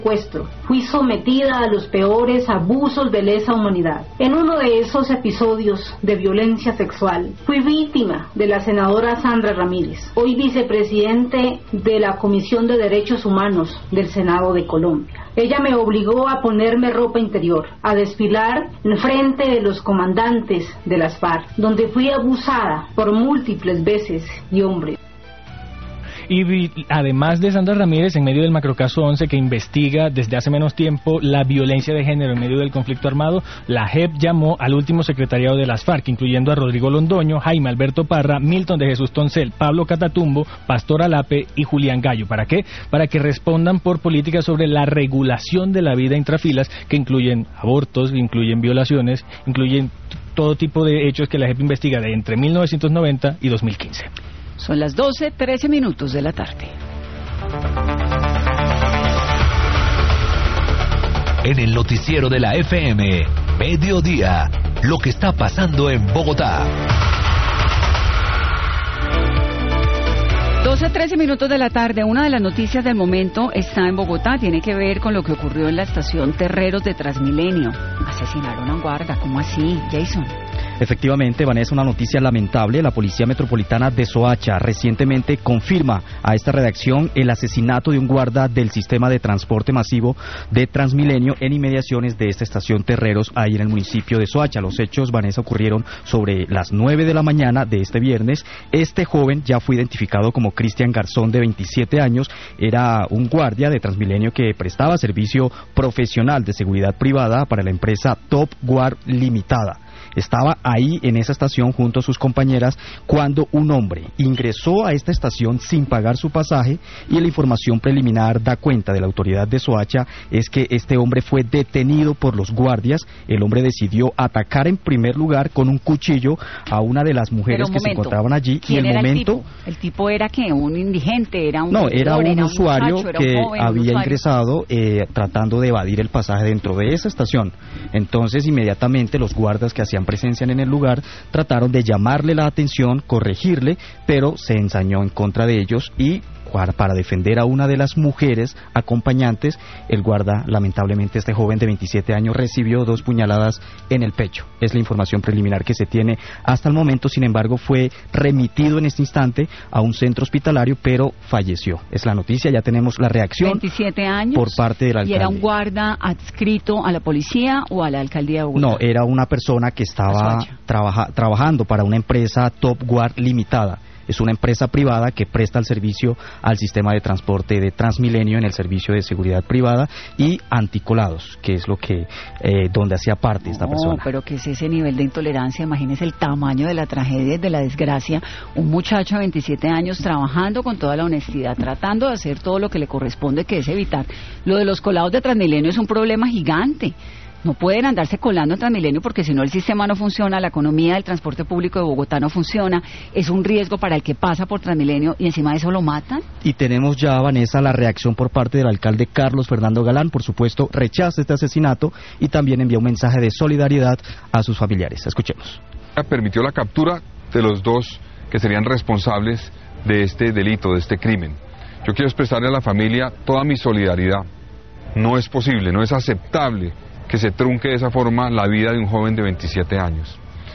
secuestro. Fui sometida a los peores abusos de lesa humanidad. En uno de esos episodios de violencia sexual, fui víctima de la senadora Sandra Ramírez, hoy vicepresidente de la Comisión de Derechos Humanos del Senado de Colombia. Ella me obligó a ponerme ropa interior, a desfilar en frente de los comandantes de las FARC, donde fui abusada por múltiples veces y hombres. Y además de Sandra Ramírez, en medio del macrocaso 11 que investiga desde hace menos tiempo la violencia de género en medio del conflicto armado, la JEP llamó al último secretariado de las FARC, incluyendo a Rodrigo Londoño, Jaime Alberto Parra, Milton de Jesús Toncel, Pablo Catatumbo, Pastor Alape y Julián Gallo. ¿Para qué? Para que respondan por políticas sobre la regulación de la vida intrafilas, que incluyen abortos, incluyen violaciones, incluyen todo tipo de hechos que la JEP investiga de entre 1990 y 2015. Son las 12:13 de la tarde. En el noticiero de la FM, Mediodía, lo que está pasando en Bogotá. 12:13 de la tarde. Una de las noticias del momento está en Bogotá. Tiene que ver con lo que ocurrió en la estación Terreros de Transmilenio. Asesinaron a un guarda. ¿Cómo así, Jason? Efectivamente, Vanessa, una noticia lamentable. La Policía Metropolitana de Soacha recientemente confirma a esta redacción el asesinato de un guarda del sistema de transporte masivo de Transmilenio en inmediaciones de esta estación Terreros, ahí en el municipio de Soacha. Los hechos, Vanessa, ocurrieron sobre las 9 de la mañana de este viernes. Este joven ya fue identificado como Cristian Garzón, de 27 años. Era un guardia de Transmilenio que prestaba servicio profesional de seguridad privada para la empresa Top Guard Limitada. Estaba ahí en esa estación junto a sus compañeras cuando un hombre ingresó a esta estación sin pagar su pasaje, y la información preliminar da cuenta de la autoridad de Soacha es que este hombre fue detenido por los guardias. El hombre decidió atacar en primer lugar con un cuchillo a una de las mujeres que se encontraban allí. ¿Quién era el tipo? ¿El tipo era qué? ¿Un indigente? ¿Era un era un usuario muchacho, que un joven, había ingresado tratando de evadir el pasaje dentro de esa estación? Entonces inmediatamente los guardas que hacían presencia en el lugar trataron de llamarle la atención, corregirle, pero se ensañó en contra de ellos, y para defender a una de las mujeres acompañantes, el guarda, lamentablemente este joven de 27 años, recibió 2 puñaladas en el pecho. Es la información preliminar que se tiene hasta el momento. Sin embargo, fue remitido en este instante a un centro hospitalario, pero falleció. Es la noticia. Ya tenemos la reacción 27 años, por parte del alcalde. ¿Y era un guarda adscrito a la policía o a la alcaldía de Bogotá? No, era una persona que estaba trabajando para una empresa Top Guard Limitada. Es una empresa privada que presta el servicio al sistema de transporte de Transmilenio en el servicio de seguridad privada y anticolados, que es lo que donde hacía parte esta persona. No, pero que es ese nivel de intolerancia. Imagínese el tamaño de la tragedia, de la desgracia. Un muchacho de 27 años trabajando con toda la honestidad, tratando de hacer todo lo que le corresponde, que es evitar. Lo de los colados de Transmilenio es un problema gigante. No pueden andarse colando en Transmilenio, porque si no el sistema no funciona, la economía del transporte público de Bogotá no funciona, es un riesgo para el que pasa por Transmilenio, y encima de eso lo matan. Y tenemos ya, Vanessa, la reacción por parte del alcalde Carlos Fernando Galán. Por supuesto, rechaza este asesinato y también envía un mensaje de solidaridad a sus familiares. Escuchemos. Permitió la captura de los 2 que serían responsables de este delito, de este crimen. Yo quiero expresarle a la familia toda mi solidaridad. No es posible, no es aceptable que se trunque de esa forma la vida de un joven de 27 años.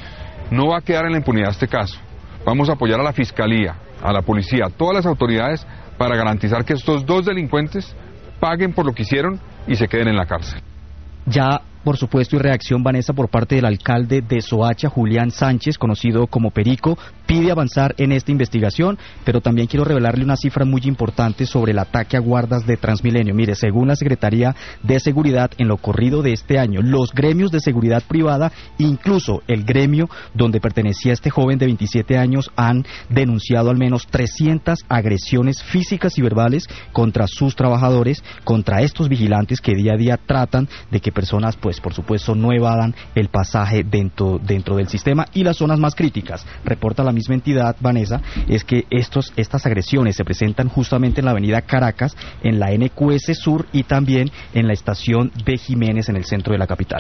No va a quedar en la impunidad este caso. Vamos a apoyar a la Fiscalía, a la Policía, a todas las autoridades para garantizar que estos 2 delincuentes paguen por lo que hicieron y se queden en la cárcel. Ya, por supuesto, y reacción, Vanessa, por parte del alcalde de Soacha, Julián Sánchez, conocido como Perico, pide avanzar en esta investigación, pero también quiero revelarle una cifra muy importante sobre el ataque a guardas de Transmilenio. Mire, según la Secretaría de Seguridad, en lo corrido de este año, los gremios de seguridad privada, incluso el gremio donde pertenecía este joven de 27 años, han denunciado al menos 300 agresiones físicas y verbales contra sus trabajadores, contra estos vigilantes que día a día tratan de que personas, pues por supuesto, no evadan el pasaje dentro del sistema. Y las zonas más críticas, reporta la misma entidad, Vanessa, es que estas agresiones se presentan justamente en la avenida Caracas, en la NQS Sur y también en la estación de Jiménez, en el centro de la capital.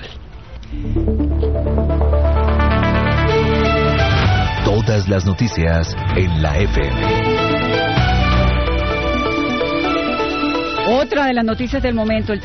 Todas las noticias en la FM. Otra de las noticias del momento.